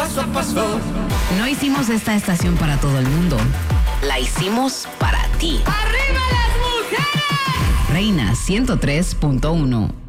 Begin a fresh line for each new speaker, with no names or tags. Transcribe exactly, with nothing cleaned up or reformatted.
paso a paso.
No hicimos esta estación para todo el mundo. La hicimos para ti.
¡Arriba las mujeres!
Reina ciento tres punto uno.